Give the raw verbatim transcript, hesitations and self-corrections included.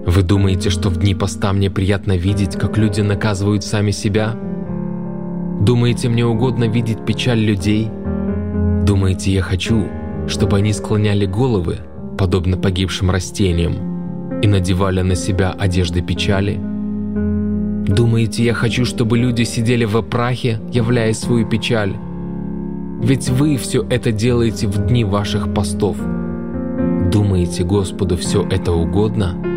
Вы думаете, что в дни поста мне приятно видеть, как люди наказывают сами себя? Думаете, мне угодно видеть печаль людей? Думаете, я хочу, чтобы они склоняли головы, подобно погибшим растениям, и надевали на себя одежды печали? Думаете, я хочу, чтобы люди сидели во прахе, являя свою печаль? Ведь вы все это делаете в дни ваших постов. Думаете, Господу все это угодно?